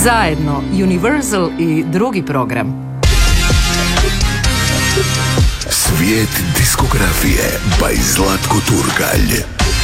Zajedno Universal i drugi program. Svijet diskografije by Zlatko Turkalj.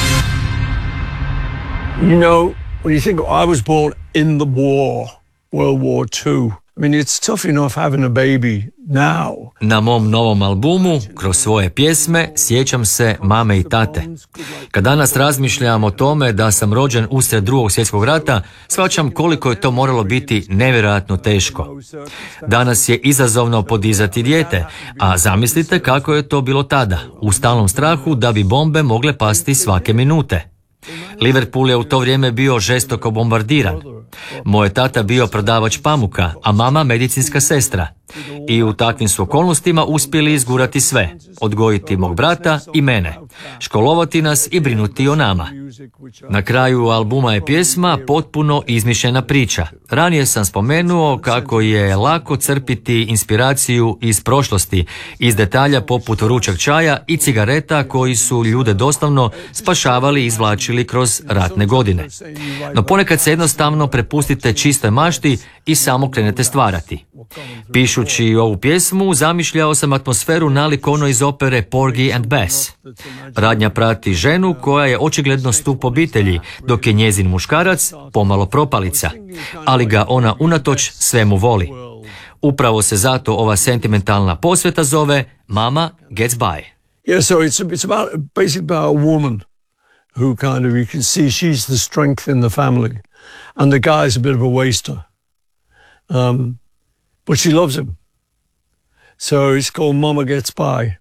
You know, when you think I was born in the war, World War II, I mean, it's tough enough having a baby now. Na mom novom albumu, kroz svoje pjesme, sjećam se mame i tate. Kad danas razmišljam o tome da sam rođen usred Drugog svjetskog rata, shvaćam koliko je to moralo biti nevjerojatno teško. Danas je izazovno podizati dijete, a zamislite kako je to bilo tada, u stalnom strahu da bi bombe mogle pasti svake minute. Liverpool je u to vrijeme bio žestoko bombardiran. Moj je tata bio prodavač pamuka, a mama medicinska sestra. I u takvim su okolnostima uspjeli izgurati sve, odgojiti mog brata i mene, školovati nas i brinuti o nama. Na kraju albuma je pjesma potpuno izmišljena priča. Ranije sam spomenuo kako je lako crpiti inspiraciju iz prošlosti, iz detalja poput vrućeg čaja i cigareta koji su ljude doslovno spašavali i izvlačili kroz ratne godine. No ponekad se jednostavno prepustite čistoj mašti i samo krenete stvarati. Pišući ovu pjesmu, zamišljao sam atmosferu nalik ono iz opere Porgy and Bess. Radnja prati ženu koja je očigledno stup obitelji, dok je njezin muškarac pomalo propalica, ali ga ona unatoč svemu voli. Upravo se zato ova sentimentalna posveta zove Mama Gets By. Yeah, so it's basically about a woman who kind of, you can see she's the strength in the family, and the guy's a bit of a waster. But she loves him. So it's called Mama Gets By.